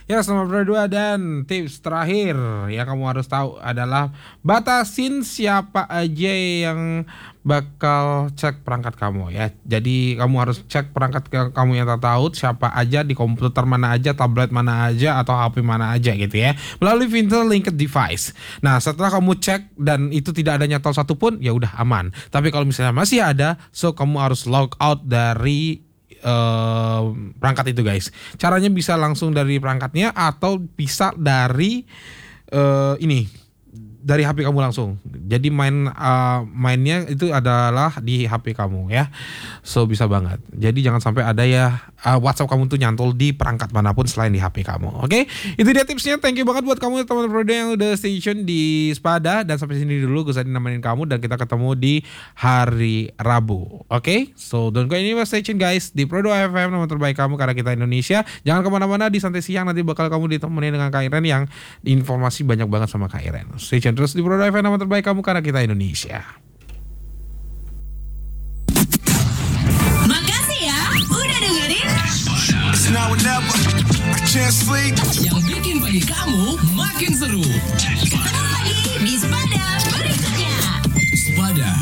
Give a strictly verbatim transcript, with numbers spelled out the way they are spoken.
Ya, nomor dua dan tips terakhir yang kamu harus tahu adalah batasin siapa aja yang bakal cek perangkat kamu ya. Jadi kamu harus cek perangkat ke kamu yang tak tahu siapa aja di komputer mana aja, tablet mana aja atau H P mana aja gitu ya. Melalui fitur linked device. Nah, setelah kamu cek dan itu tidak ada nyantol satupun, ya udah aman. Tapi kalau misalnya masih ada, so kamu harus log out dari Uh, perangkat itu guys. Caranya bisa langsung dari perangkatnya atau bisa dari uh, ini dari H P kamu langsung. Jadi main uh, mainnya itu adalah di H P kamu ya. So bisa banget. Jadi jangan sampai ada ya uh, WhatsApp kamu tuh nyantol di perangkat manapun selain di H P kamu. Oke, okay? Itu dia tipsnya. Thank you banget buat kamu teman-teman Prodo yang udah stay tune di Spada. Dan sampai sini dulu gue Zadi nemenin kamu dan kita ketemu di hari Rabu. Oke, okay? So don't go anywhere, stay tune guys di Prodo F M, nomor terbaik kamu karena kita Indonesia. Jangan kemana-mana, di Santai Siang nanti bakal kamu ditemenin dengan Kak Iren yang informasi banyak banget sama Kak Iren. Stay tune terus di Prodo F M, nomor terbaik kamu karena kita Indonesia. Makasih ya udah dengerin It's now or never. I can't sleep. yang bikin pagi kamu makin seru.